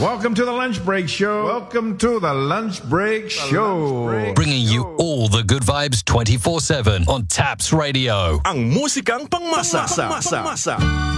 Welcome to the Lunch Break Show. Welcome to the Lunch Break Show. Bringing you all the good vibes 24/7 on Taps Radio. Ang musikang pangmasa.